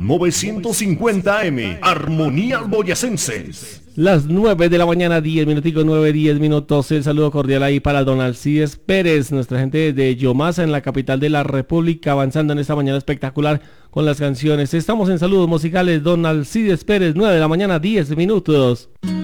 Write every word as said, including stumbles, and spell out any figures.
novecientos cincuenta A M, Armonía Boyacenses. Las nueve de la mañana, diez minuticos, nueve, diez minutos. El saludo cordial ahí para don Alcides Pérez, nuestra gente de Yomasa en la capital de la República, avanzando en esta mañana espectacular con las canciones. Estamos en saludos musicales, don Alcides Pérez, nueve de la mañana, diez minutos.